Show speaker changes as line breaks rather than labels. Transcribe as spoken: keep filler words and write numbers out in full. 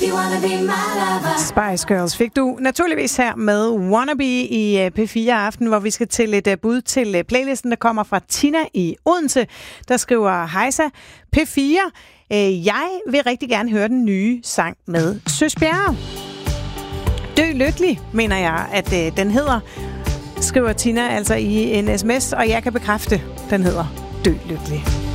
you wanna be my lover.
Spice Girls fik du naturligvis her med Wannabe i P fire Aften, hvor vi skal til et bud til playlisten, der kommer fra Tina i Odense, der skriver: Hejsa, P fire. Jeg vil rigtig gerne høre den nye sang med Søs Bjerre. Dø lykkelig, mener jeg, at øh, den hedder, skriver Tina altså i en sms, og jeg kan bekræfte, den hedder Dø lykkelig.